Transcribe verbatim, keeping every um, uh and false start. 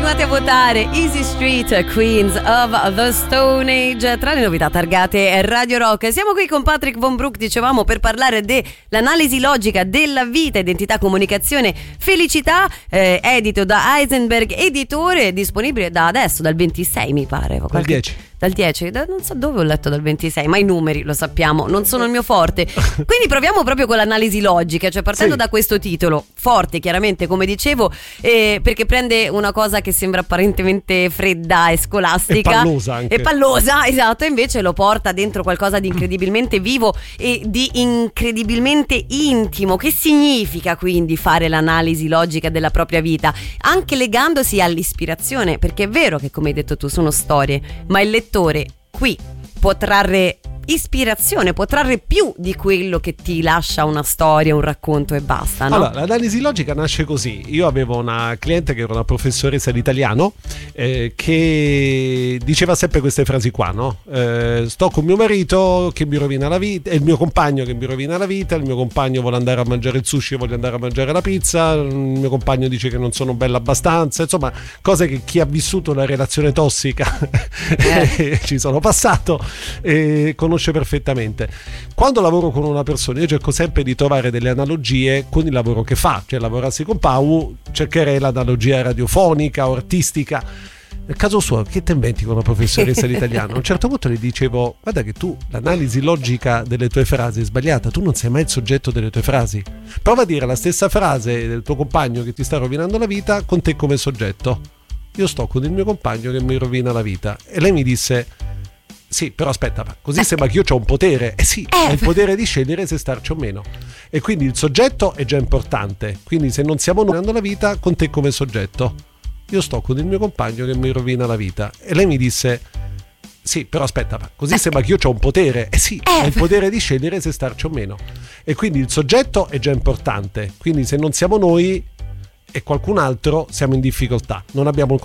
Continuate a votare Easy Street, Queens of the Stone Age, tra le novità targate Radio Rock. Siamo qui con Patrick Von Broek, dicevamo, per parlare dell'analisi logica della vita, identità, comunicazione, felicità, eh, edito da Heisenberg Editore, disponibile da adesso, dal ventisei mi pare. Dal qualche... dieci. Dal dieci, da, non so dove ho letto dal ventisei, ma i numeri lo sappiamo, non sono il mio forte. Quindi proviamo proprio con l'analisi logica, cioè partendo sì. da questo titolo, forte chiaramente come dicevo, eh, perché prende una cosa che sembra apparentemente fredda e scolastica. E pallosa anche. E pallosa, esatto, e invece lo porta dentro qualcosa di incredibilmente vivo e di incredibilmente intimo. Che significa quindi fare l'analisi logica della propria vita? Anche legandosi all'ispirazione, perché è vero che, come hai detto tu, sono storie, ma il lettore qui può trarre ispirazione, può trarre più di quello che ti lascia una storia, un racconto e basta, no? Allora, l'analisi logica nasce così. Io avevo una cliente che era una professoressa di italiano eh, che diceva sempre queste frasi qua, no? Eh, sto con mio marito che mi rovina la vita, è il mio compagno che mi rovina la vita, il mio compagno vuole andare a mangiare il sushi e voglio andare a mangiare la pizza, il mio compagno dice che non sono bella abbastanza, insomma, cose che chi ha vissuto una relazione tossica eh. ci sono passato e conosce perfettamente. Quando lavoro con una persona io cerco sempre di trovare delle analogie con il lavoro che fa, cioè lavorassi con Pau cercherei l'analogia radiofonica o artistica. Nel caso suo, che te inventi con una professoressa di italiano? A un certo punto le dicevo: guarda che tu l'analisi logica delle tue frasi è sbagliata, tu non sei mai il soggetto delle tue frasi. Prova a dire la stessa frase del tuo compagno che ti sta rovinando la vita con te come soggetto. Io sto con il mio compagno che mi rovina la vita. E lei mi disse: sì, però aspetta, così sembra che io ho un potere. Eh sì, ho il potere di scegliere se starci o meno. E quindi il soggetto è già importante. Quindi se non stiamo rovinando la vita, con te come soggetto. Io sto con il mio compagno che mi rovina la vita. E lei mi disse: sì, però aspetta, così sembra che io ho un potere. Eh sì, ho il potere di scegliere se starci o meno. E quindi il soggetto è già importante. Quindi se non siamo noi e qualcun altro, siamo in difficoltà. Non abbiamo il